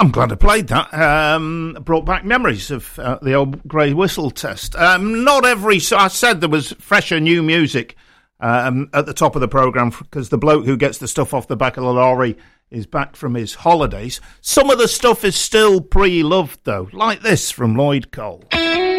I'm glad I played that. Brought back memories of the old grey whistle test. Not every... So I said there was fresher new music at the top of the programme because the bloke who gets the stuff off the back of the lorry is back from his holidays. Some of the stuff is still pre-loved, though, like this from Lloyd Cole.